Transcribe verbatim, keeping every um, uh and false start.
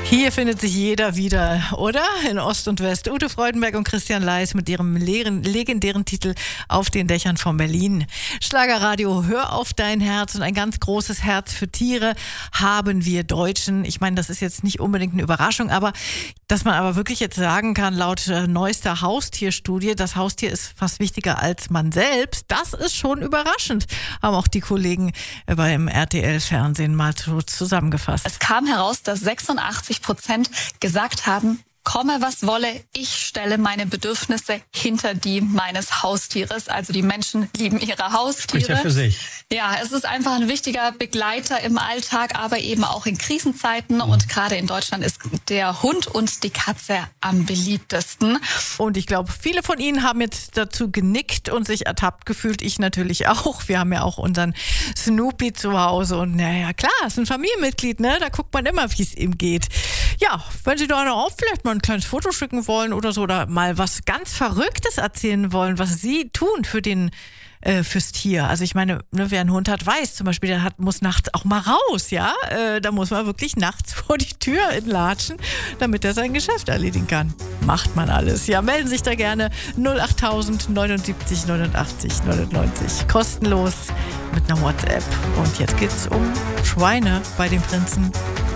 Hier findet sich jeder wieder, oder? In Ost und West. Ute Freudenberg und Christian Leis mit ihrem leeren, legendären Titel Auf den Dächern von Berlin. Schlagerradio, hör auf dein Herz, und ein ganz großes Herz für Tiere haben wir Deutschen. Ich meine, das ist jetzt nicht unbedingt eine Überraschung, aber dass man aber wirklich jetzt sagen kann, laut äh, neuester Haustierstudie, das Haustier ist fast wichtiger als man selbst, das ist schon überraschend, haben auch die Kollegen äh, beim R T L-Fernsehen mal so zusammengefasst. Es kam heraus, dass sechsundachtzig Prozent gesagt haben, komme was wolle, ich stelle meine Bedürfnisse hinter die meines Haustieres. Also die Menschen lieben ihre Haustiere. Spricht ja für sich. Ja, es ist einfach ein wichtiger Begleiter im Alltag, aber eben auch in Krisenzeiten. Mhm. Und gerade in Deutschland ist der Hund und die Katze am beliebtesten. Und ich glaube, viele von Ihnen haben jetzt dazu genickt und sich ertappt gefühlt. Ich natürlich auch. Wir haben ja auch unseren Snoopy zu Hause. Und naja, klar, ist ein Familienmitglied, ne? Da guckt man immer, wie es ihm geht. Ja, wenn Sie da auch vielleicht mal ein kleines Foto schicken wollen oder so, oder mal was ganz Verrücktes erzählen wollen, was Sie tun für den äh, fürs Tier. Also ich meine, ne, wer einen Hund hat, weiß zum Beispiel, der hat, muss nachts auch mal raus, ja. Äh, da muss man wirklich nachts vor die Tür latschen, damit er sein Geschäft erledigen kann. Macht man alles. Ja, melden sich da gerne null acht tausend neunundsiebzig neunundachtzig neunundneunzig. Kostenlos mit einer WhatsApp. Und jetzt geht's um Schweine bei den Prinzen.